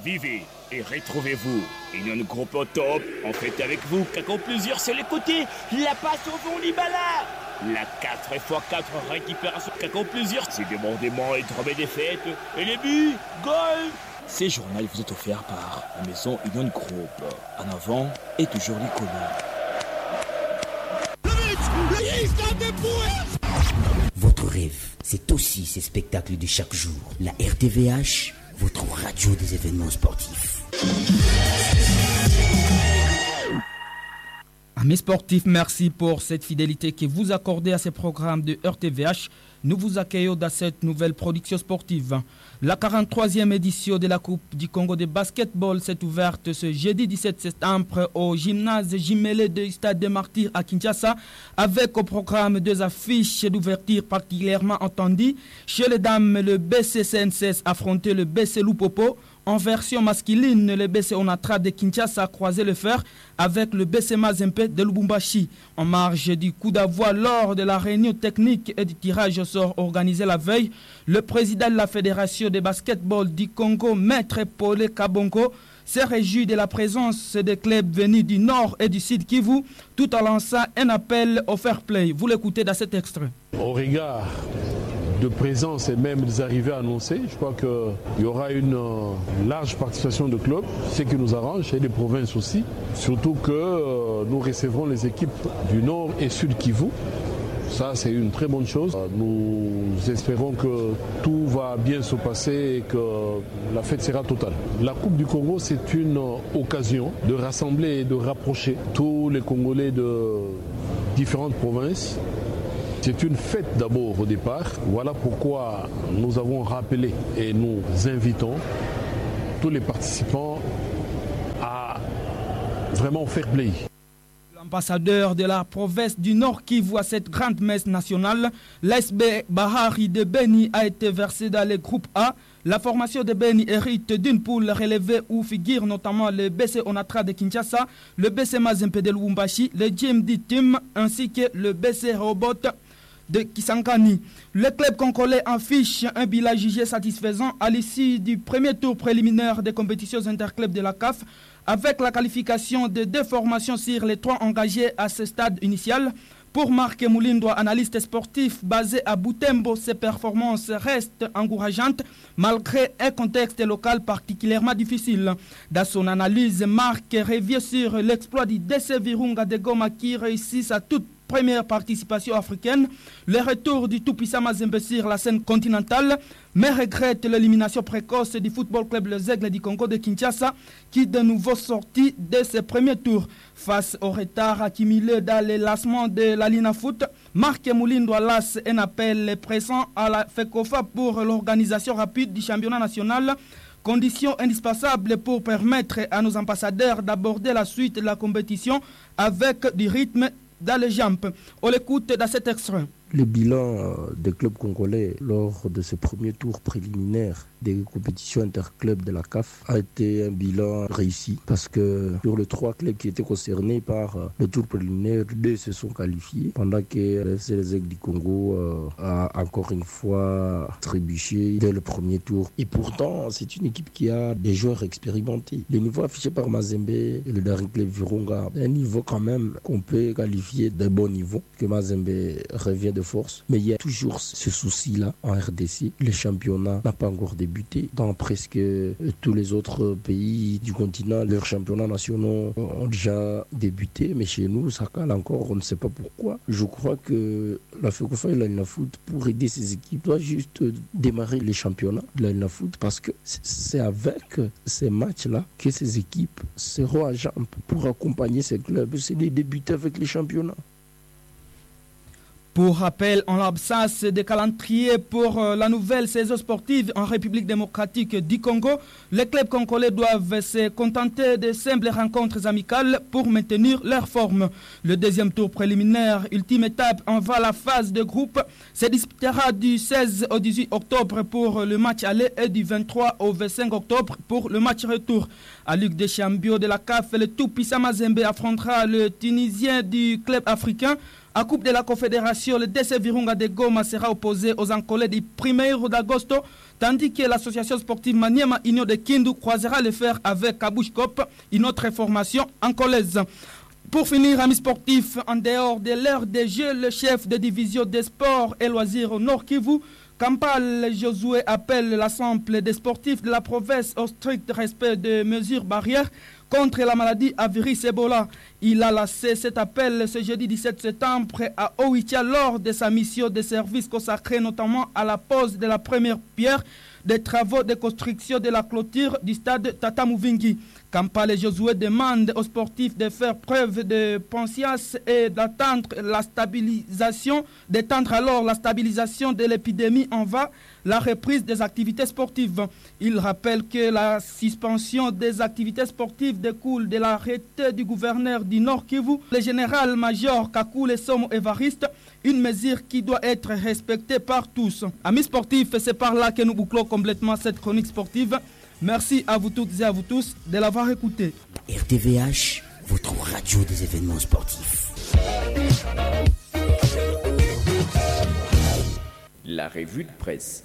Vivez et retrouvez-vous. Union Groupe au top, en fait avec vous, Kako plusieurs sur les côtés, la passe au fond Libala. La 4x4 récupération Kako plusieurs, c'est débordement et trembé des fêtes. Et les buts, goal. Ces journaux vous est offert par la maison Union Group. En avant et toujours l'icône. Votre rêve, c'est aussi ces spectacles de chaque jour. La RTVH, votre radio des événements sportifs. Amis sportifs, merci pour cette fidélité que vous accordez à ces programmes de RTVH. Nous vous accueillons dans cette nouvelle production sportive. La 43e édition de la Coupe du Congo de basketball s'est ouverte ce jeudi 17 septembre au gymnase Jimélé du Stade des Martyrs à Kinshasa, avec au programme deux affiches d'ouverture particulièrement entendues. Chez les dames, le BC CNCS affrontait le BC Lupopo. En version masculine, le BC Onatra de Kinshasa a croisé le fer avec le BC Mazempe de Lubumbashi. En marge du coup d'envoi lors de la réunion technique et du tirage au sort organisé la veille, le président de la Fédération de basketball du Congo, Maître Paulé Kabongo, s'est réjoui de la présence des clubs venus du Nord et du Sud Kivu, tout en lançant un appel au fair play. Vous l'écoutez dans cet extrait. Au regard de présence et même des arrivées annoncées, je crois qu'il y aura une large participation de clubs, ce qui nous arrange, et des provinces aussi, surtout que nous recevrons les équipes du Nord et Sud Kivu. Ça, c'est une très bonne chose. Nous espérons que tout va bien se passer et que la fête sera totale. La Coupe du Congo, c'est une occasion de rassembler et de rapprocher tous les Congolais de différentes provinces. C'est une fête d'abord au départ. Voilà pourquoi nous avons rappelé et nous invitons tous les participants à vraiment faire play. L'ambassadeur de la province du Nord Kivu à cette grande messe nationale, l'SB Bahari de Beni a été versé dans le groupe A. La formation de Beni hérite d'une poule relevée où figurent notamment le BC Onatra de Kinshasa, le BC Mazempe de Lubumbashi, le GMD Team ainsi que le BC Robot de Kisangani. Le club congolais affiche un bilan jugé satisfaisant à l'issue du premier tour préliminaire des compétitions interclubs de la CAF, avec la qualification de 2 formations sur les 3 engagées à ce stade initial. Pour Marc Moulindo, analyste sportif basé à Butembo, ses performances restent encourageantes malgré un contexte local particulièrement difficile. Dans son analyse, Marc revient sur l'exploit du DC Virunga de Goma qui réussit sa toute première participation africaine, le retour du tout-puissant Mazembe sur la scène continentale, mais regrette l'élimination précoce du Football Club Les Aigles du Congo de Kinshasa qui de nouveau sorti de ses premiers tours. Face au retard accumulé dans les lassements de la Lina Foot, Marc Moulindo lance un appel pressant à la FECOFA pour l'organisation rapide du championnat national, condition indispensable pour permettre à nos ambassadeurs d'aborder la suite de la compétition avec du rythme dans les jambes. On l'écoute dans cet extrait. Le bilan des clubs congolais lors de ce premier tour préliminaire des compétitions interclubs de la CAF a été un bilan réussi parce que sur les 3 clubs qui étaient concernés par le tour préliminaire, 2 se sont qualifiés pendant que les Aigles du Congo a encore une fois trébuché dès le premier tour. Et pourtant, c'est une équipe qui a des joueurs expérimentés. Le niveau affiché par Mazembe et le Daring Club Virunga, un niveau quand même qu'on peut qualifier de bon niveau, que Mazembe revient de force, mais il y a toujours ce souci-là en RDC. Le championnat n'a pas encore débuté. Dans presque tous les autres pays du continent, leurs championnats nationaux ont déjà débuté, mais chez nous, ça cale encore, on ne sait pas pourquoi. Je crois que la FECOFA et la LINAFOOT, pour aider ces équipes, doivent juste démarrer les championnats de la LINAFOOT parce que c'est avec ces matchs-là que ces équipes seront à jambes pour accompagner ces clubs. C'est de débuter avec les championnats. Pour rappel, en l'absence de calendrier pour la nouvelle saison sportive en République démocratique du Congo, les clubs congolais doivent se contenter de simples rencontres amicales pour maintenir leur forme. Le deuxième tour préliminaire, ultime étape avant la phase de groupe, se disputera du 16 au 18 octobre pour le match aller et du 23 au 25 octobre pour le match retour. À Ligue des champions de la CAF, le tout-puissant Mazembe affrontera le Tunisien du club africain. À Coupe de la Confédération, le DC Virunga de Goma sera opposé aux Angolais du 1er d'agosto, tandis que l'association sportive Maniema Union de Kindu croisera le fer avec Kabouchkop, une autre formation angolaise. Pour finir, amis sportifs, en dehors de l'heure des Jeux, le chef de division des sports et loisirs au Nord Kivu, Kampal Josué, appelle l'ensemble des sportifs de la province au strict respect des mesures barrières contre la maladie à virus Ebola. Il a lancé cet appel ce jeudi 17 septembre à Oicha lors de sa mission de service consacrée notamment à la pose de la première pierre des travaux de construction de la clôture du stade Tata Mouvingi. Kampal Josué demande aux sportifs de faire preuve de patience et d'attendre alors la stabilisation de l'épidémie en va la reprise des activités sportives. Il rappelle que la suspension des activités sportives découle de l'arrêté du gouverneur du Nord Kivu, le général-major Kakule Somo Evariste, une mesure qui doit être respectée par tous. Amis sportifs, c'est par là que nous bouclons complètement cette chronique sportive. Merci à vous toutes et à vous tous de l'avoir écouté. RTVH, votre radio des événements sportifs. La revue de presse.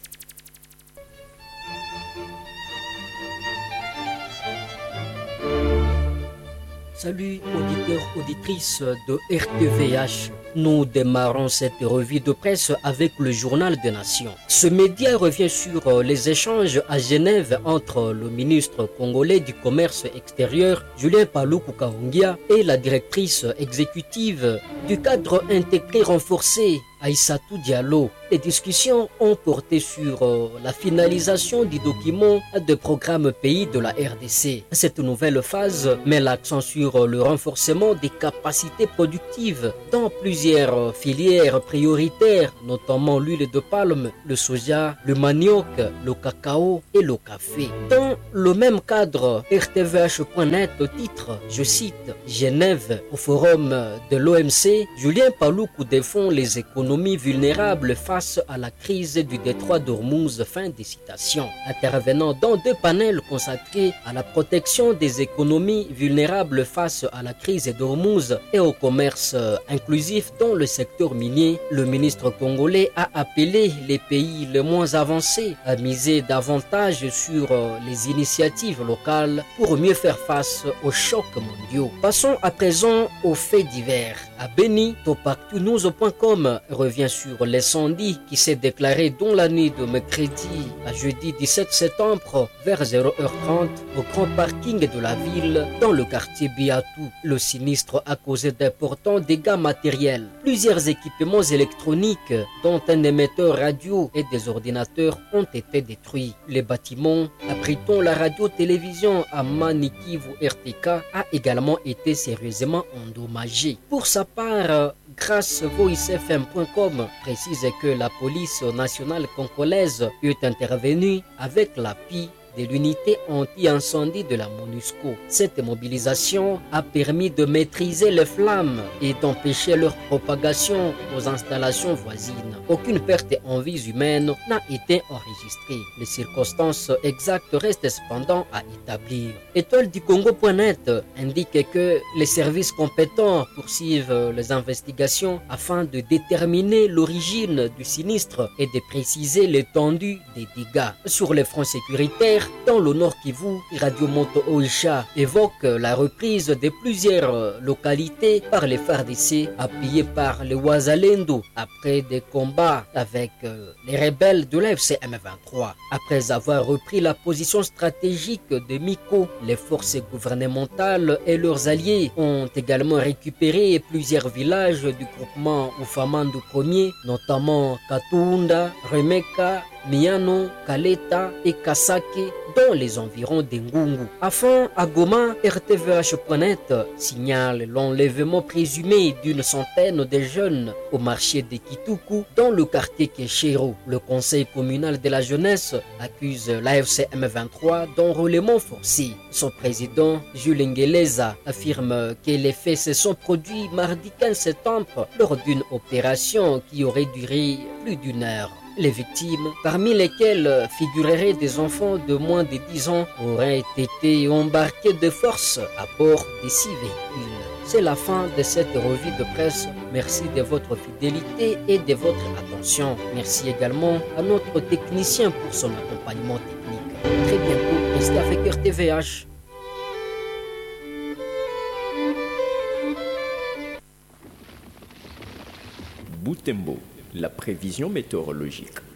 Salut auditeurs, auditrices de RTVH. Nous démarrons cette revue de presse avec le Journal des Nations. Ce média revient sur les échanges à Genève entre le ministre congolais du commerce extérieur, Julien Paluku Kahongia, et la directrice exécutive du cadre intégré renforcé, Aïssatou Diallo. Les discussions ont porté sur la finalisation du document de programme pays de la RDC. Cette nouvelle phase met l'accent sur le renforcement des capacités productives dans plusieurs filières prioritaires, notamment l'huile de palme, le soja, le manioc, le cacao et le café. Dans le même cadre, RTVH.net titre, je cite, Genève, au forum de l'OMC, Julien Paluku défend les économies vulnérables face à la crise du détroit d'Ormuz, fin des citations. Intervenant dans deux panels consacrés à la protection des économies vulnérables face à la crise d'Ormuz et au commerce inclusif dans le secteur minier, le ministre congolais a appelé les pays les moins avancés à miser davantage sur les initiatives locales pour mieux faire face aux chocs mondiaux. Passons à présent aux faits divers. À Beni, topactunews.com revient sur l'incendie qui s'est déclaré dans la nuit de mercredi à jeudi 17 septembre vers 0h30 au grand parking de la ville dans le quartier Biatou. Le sinistre a causé d'importants dégâts matériels. Plusieurs équipements électroniques, dont un émetteur radio et des ordinateurs, ont été détruits. Les bâtiments abritant la radio-télévision à Manikivu RTK a également été sérieusement endommagé. Pour sa part, grâce voicefm.com précise que la police nationale congolaise est intervenue avec l'appui de l'unité anti-incendie de la MONUSCO. Cette mobilisation a permis de maîtriser les flammes et d'empêcher leur propagation aux installations voisines. Aucune perte en vies humaines n'a été enregistrée. Les circonstances exactes restent cependant à établir. Étoile du Congo.net indique que les services compétents poursuivent les investigations afin de déterminer l'origine du sinistre et de préciser l'étendue des dégâts. Sur les fronts sécuritaires, dans le Nord Kivu, Radio Moto Oisha évoque la reprise de plusieurs localités par les FARDC appuyés par les Wazalendo après des combats avec les rebelles de l'AFC M23. Après avoir repris la position stratégique de Miko, les forces gouvernementales et leurs alliés ont également récupéré plusieurs villages du groupement Ufamandu 1er, notamment Katunda, Remeka, Miano, Kaleta et Kasake dans les environs d'Engungu. Enfin, à Goma, RTVH.net signale l'enlèvement présumé d'une centaine de jeunes au marché de Kituku dans le quartier Keshero. Le conseil communal de la jeunesse accuse l'AFC M23 d'enrôlement forcé. Son président, Jules Ngeleza, affirme que les faits se sont produits mardi 15 septembre lors d'une opération qui aurait duré plus d'une heure. Les victimes, parmi lesquelles figureraient des enfants de moins de 10 ans, auraient été embarqués de force à bord des 6 véhicules. c'est la fin de cette revue de presse. Merci de votre fidélité et de votre attention. Merci également à notre technicien pour son accompagnement technique. Très bientôt, restez avec RTVH. Butembo, la prévision météorologique.